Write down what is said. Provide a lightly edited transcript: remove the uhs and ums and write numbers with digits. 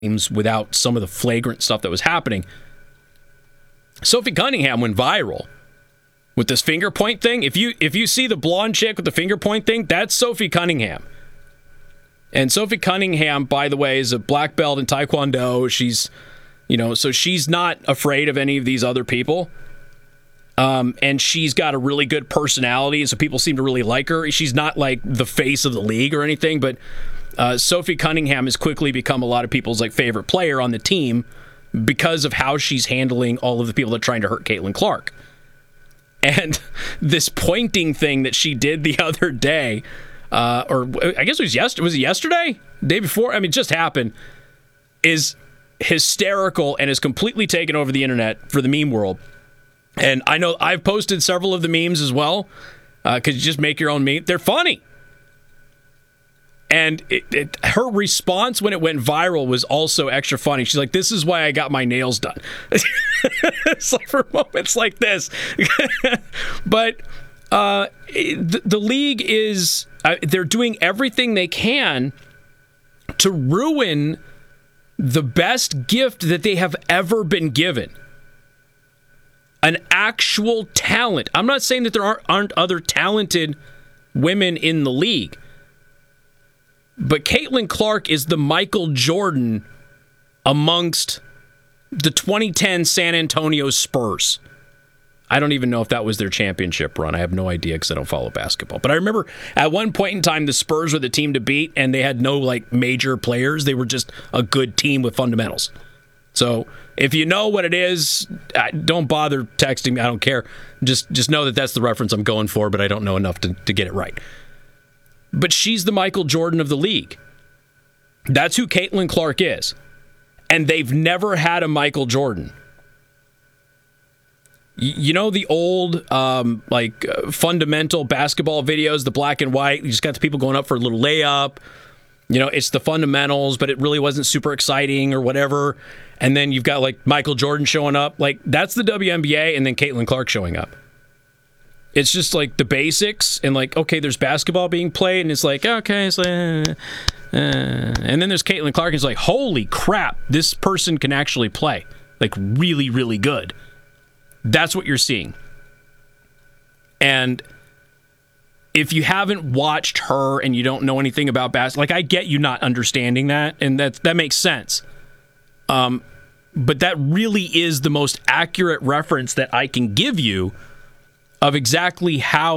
without some of the flagrant stuff that was happening. Sophie Cunningham went viral with this finger point thing. If you see the blonde chick with the finger point thing, that's Sophie Cunningham. And Sophie Cunningham, by the way, is a black belt in Taekwondo. She's, so she's not afraid of any of these other people. And she's got a really good personality, so people seem to really like her. She's not like the face of the league or anything, but Sophie Cunningham has quickly become a lot of people's favorite player on the team because of how she's handling all of the people that are trying to hurt Caitlin Clark. And this pointing thing that she did the other day, or I guess it was yesterday? Day before? I mean, it just happened, is hysterical and has completely taken over the internet for the meme world. And I know I've posted several of the memes as well, because you just make your own meme. They're funny. And her response when it went viral was also extra funny. She's like, this is why I got my nails done. It's like for moments like this. But the league is, they're doing everything they can to ruin the best gift that they have ever been given. An actual talent. I'm not saying that there aren't other talented women in the league. But Caitlin Clark is the Michael Jordan amongst the 2010 San Antonio Spurs. I don't even know if that was their championship run. I have no idea because I don't follow basketball. But I remember at one point in time, the Spurs were the team to beat, and they had no major players. They were just a good team with fundamentals. So if you know what it is, don't bother texting me. I don't care. Just know that that's the reference I'm going for, but I don't know enough to get it right. But she's the Michael Jordan of the league. That's who Caitlin Clark is. And they've never had a Michael Jordan. You know the old fundamental basketball videos, the black and white? You just got the people going up for a little layup. It's the fundamentals, but it really wasn't super exciting or whatever. And then you've got Michael Jordan showing up. That's the WNBA, and then Caitlin Clark showing up. It's just the basics, and okay, there's basketball being played, and it's okay, it's and then there's Caitlin Clark, and it's holy crap, this person can actually play, really, really good. That's what you're seeing. And if you haven't watched her and you don't know anything about basketball, I get you not understanding that, and that makes sense. But that really is the most accurate reference that I can give you of exactly how